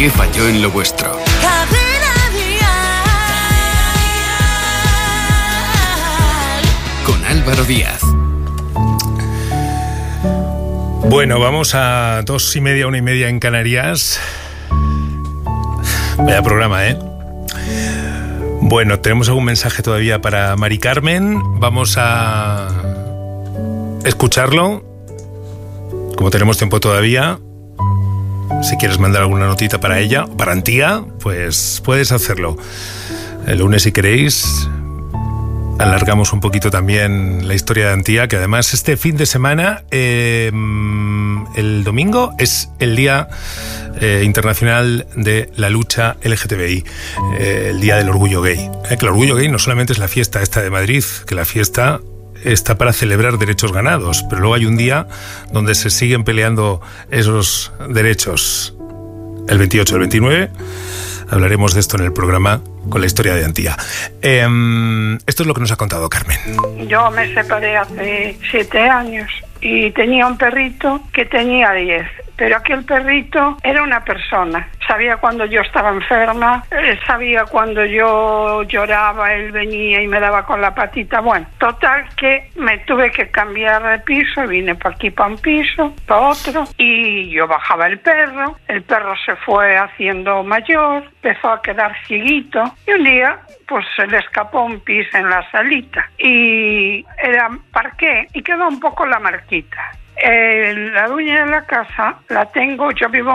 ¿Qué falló en lo vuestro? Con Álvaro Díaz. Bueno, vamos a 2:30, 1:30 en Canarias. Vaya programa, ¿eh? Bueno, tenemos algún mensaje todavía para Mari Carmen. Vamos a escucharlo. Como tenemos tiempo todavía, si quieres mandar alguna notita para ella o para Antía, pues puedes hacerlo. El lunes, si queréis, alargamos un poquito también la historia de Antía, que además este fin de semana, el domingo, es el Día Internacional de la Lucha LGTBI, el Día del Orgullo Gay. Que el Orgullo Gay no solamente es la fiesta esta de Madrid, que la fiesta está para celebrar derechos ganados, pero luego hay un día donde se siguen peleando esos derechos. El 28, el 29, hablaremos de esto en el programa con la historia de Antía. Esto es lo que nos ha contado Carmen. Yo me separé hace 7 años y tenía un perrito que tenía 10. Pero aquel perrito era una persona. Sabía cuando yo estaba enferma, sabía cuando yo lloraba, él venía y me daba con la patita. Bueno, total que me tuve que cambiar de piso, vine para aquí, para un piso, para otro, y yo bajaba el perro se fue haciendo mayor, empezó a quedar cieguito, y un día pues se le escapó un pis en la salita, y era parqué, y quedó un poco la marquita. La dueña de la casa la tengo, yo vivo